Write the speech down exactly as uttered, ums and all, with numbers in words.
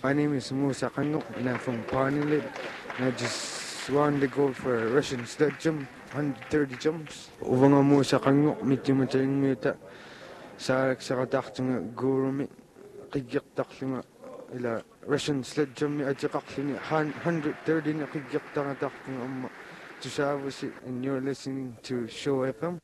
My name is Musa Kanuk and I'm from Parnilid. And I just won the gold for Russian sled jump, one hundred thirty jumps. Uvanga Musa Kanuk, mitimutain mita. Sarak Sakataktunga Guru mi. Kigyak taktunga ila Russian sled jump mi ajakaklini one hundred thirty na kigyak taktunga amma. To and you're listening to Show F M.